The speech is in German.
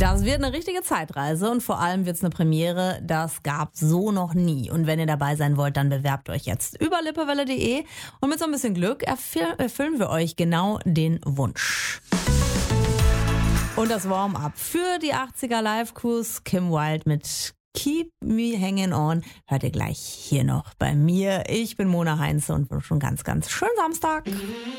Das wird eine richtige Zeitreise und vor allem wird es eine Premiere, das gab so noch nie. Und wenn ihr dabei sein wollt, dann bewerbt euch jetzt über lippewelle.de und mit so ein bisschen Glück erfüllen wir euch genau den Wunsch. Und das Warm-up für die 80er Live-Cruise, Kim Wilde mit Keep Me Hanging On, hört ihr gleich hier noch bei mir. Ich bin Mona Heinze und wünsche einen ganz, ganz schönen Samstag.